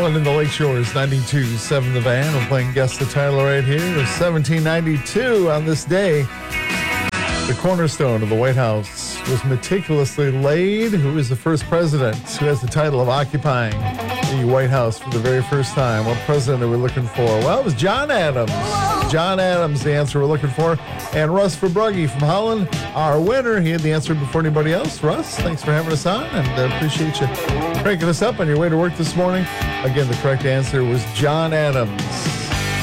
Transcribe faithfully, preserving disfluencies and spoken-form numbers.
Holland in the Lake Shores, ninety-two point seven The Van. I'm playing Guess the Title right here. It was seventeen ninety-two on this day. The cornerstone of the White House was meticulously laid. Who is the first president who has the title of occupying the White House for the very first time? What president are we looking for? Well, it was John Adams. John Adams, the answer we're looking for. And Russ Fabruggi from Holland, our winner. He had the answer before anybody else. Russ, thanks for having us on, and uh, appreciate you cranking us up on your way to work this morning. Again, the correct answer was John Adams.